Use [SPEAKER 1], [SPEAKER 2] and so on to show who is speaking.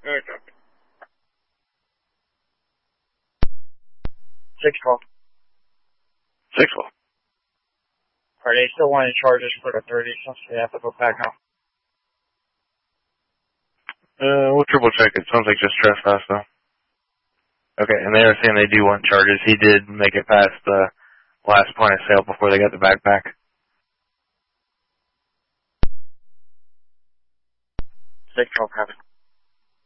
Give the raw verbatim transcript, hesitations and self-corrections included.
[SPEAKER 1] Okay. Six twelve.
[SPEAKER 2] Six twelve.
[SPEAKER 1] Are they still wanting charges for the thirty since they have to go back home?
[SPEAKER 2] Uh, we'll triple check. It sounds like just trespass though. Okay, and they were saying they do want charges. He did make it past the last point of sale before they got the backpack.
[SPEAKER 1] Six twelve, copy.